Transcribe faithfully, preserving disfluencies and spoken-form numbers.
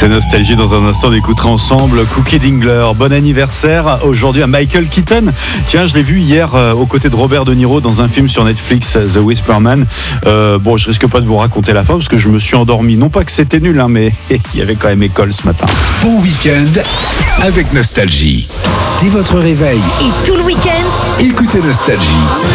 C'est Nostalgie. Dans un instant, on écoutera ensemble Cookie Dingler. Bon anniversaire aujourd'hui à Michael Keaton. Tiens, je l'ai vu hier euh, aux côtés de Robert De Niro dans un film sur Netflix, The Whisper Man. Euh, bon, je risque pas de vous raconter la fin parce que je me suis endormi. Non pas que c'était nul, hein, mais il y avait quand même école ce matin. Bon week-end avec Nostalgie. Dès votre réveil Et tout le week-end, écoutez Nostalgie.